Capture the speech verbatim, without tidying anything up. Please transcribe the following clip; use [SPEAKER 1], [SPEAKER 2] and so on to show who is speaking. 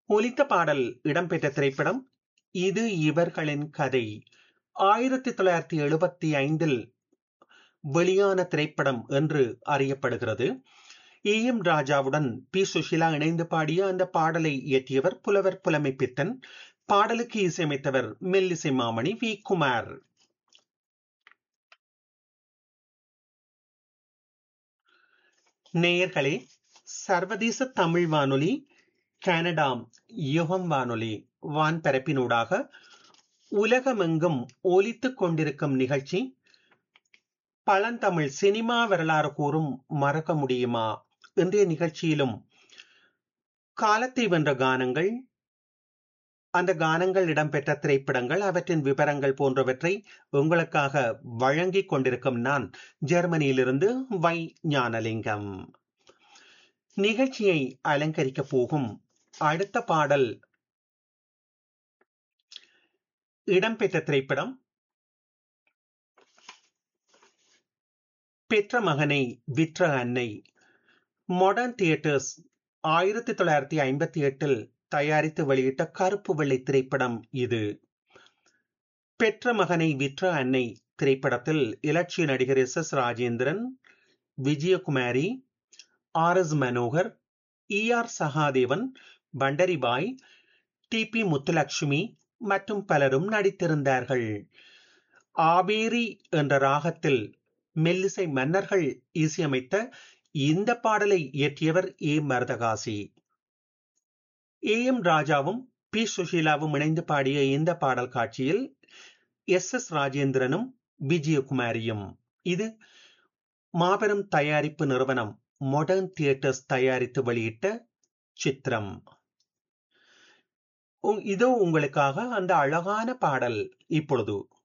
[SPEAKER 1] ஒலித்த பாடல் இடம்பெற்ற திரைப்படம் இது இவர்களின் கதை. ஆயிரத்தி தொள்ளாயிரத்தி எழுபத்தி ஐந்தில் வெளியான திரைப்படம் என்று அறியப்படுகிறது. ஏ எம் ராஜாவுடன் பி சுஷிலா இணைந்து பாடிய அந்த பாடலை இயற்றியவர் புலவர் புலமை பித்தன். பாடலுக்கு இசையமைத்தவர் மெல்லிசை மாமணி வி குமார். நேயர்களே, சர்வதேச தமிழ் வானொலி கனடா யுகம் வானொலி வான்பரப்பினூடாக உலகமெங்கும் ஒலித்துக் கொண்டிருக்கும் நிகழ்ச்சி பழந்தமிழ் சினிமா வரலாறு கூறும் மறக்க முடியுமா. இன்றைய நிகழ்ச்சியிலும் காலத்தை வென்ற கானங்கள், அந்த கானங்கள் இடம்பெற்ற திரைப்படங்கள், அவற்றின் விவரங்கள் போன்றவற்றை உங்களுக்காக வழங்கிக் கொண்டிருக்கும் நான் ஜெர்மனியிலிருந்து வை ஞானலிங்கம். நிகழ்ச்சியை அலங்கரிக்க போகும் அடுத்த பாடல் இடம்பெற்ற திரைப்படம் பெற்ற மகனை விற்ற அன்னை. மாடர்ன் தியேட்டர்ஸ் ஆயிரத்தி தொள்ளாயிரத்தி ஐம்பத்தி எட்டில் தயாரித்து வெளியிட்ட கருப்பு வெள்ளை திரைப்படம் இது. பெற்ற மகனை விற்ற அன்னை திரைப்படத்தில் இலட்சிய நடிகர் S S Rajendran, Vijayakumari, R S Manohar, E R Sahadevan, Pandari Bai, D B Muthulakshmi மற்றும் பலரும் நடித்திருந்தார்கள். ஆவேரி என்ற ராகத்தில் மெல்லிசை மன்னர்கள் இசையமைத்த இந்த பாடலை இயற்றியவர் ஏ மருதகாசி. ஏ எம் ராஜாவும் பி சுஷீலாவும் இணைந்து பாடிய இந்த பாடல் காட்சியில் எஸ் எஸ் ராஜேந்திரனும் விஜயகுமாரியும். இது மாபெரும் தயாரிப்பு நிறுவனம் மாடர்ன் தியேட்டர்ஸ் தயாரித்து வெளியிட்ட சித்திரம். இதோ உங்களுக்காக அந்த அழகான பாடல் இப்பொழுது.